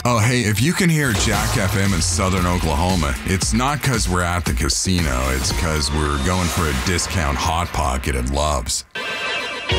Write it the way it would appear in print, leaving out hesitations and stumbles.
Oh, hey, if you can hear Jack FM in Southern Oklahoma, it's not because we're at the casino. It's because we're going for a discount Hot Pocket at Love's.